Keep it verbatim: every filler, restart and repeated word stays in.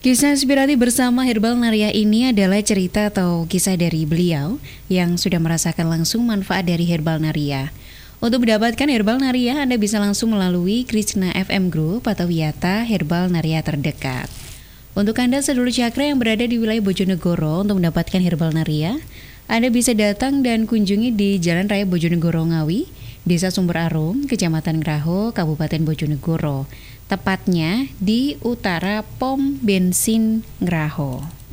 Kisah inspiratif bersama Herbal Naria ini adalah cerita atau kisah dari beliau yang sudah merasakan langsung manfaat dari Herbal Naria. Untuk mendapatkan Herbal Naria, Anda bisa langsung melalui Krishna F M Group atau Wiyata Herbal Naria terdekat. Untuk Anda sedulur cakra yang berada di wilayah Bojonegoro, untuk mendapatkan Herbal Naria, Anda bisa datang dan kunjungi di Jalan Raya Bojonegoro Ngawi, Desa Sumber Arum, Kecamatan Graho, Kabupaten Bojonegoro. Tepatnya di utara pom bensin Graho.